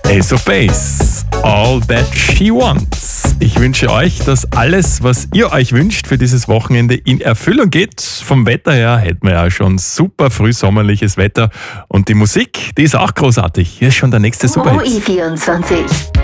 Ace of Base, All That She Wants. Ich wünsche euch, dass alles, was ihr euch wünscht für dieses Wochenende, in Erfüllung geht. Vom Wetter her hätten wir ja schon super frühsommerliches Wetter. Und die Musik, die ist auch großartig. Hier ist schon der nächste Superhit. OE24.